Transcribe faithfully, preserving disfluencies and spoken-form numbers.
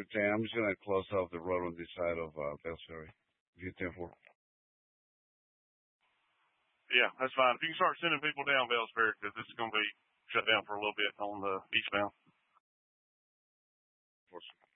I'm just gonna close off the road on this side of uh, Bells Ferry. If you ten four. Yeah, that's fine. If you can start sending people down Bells Ferry, because this is going to be shut down for a little bit on the eastbound. Of course.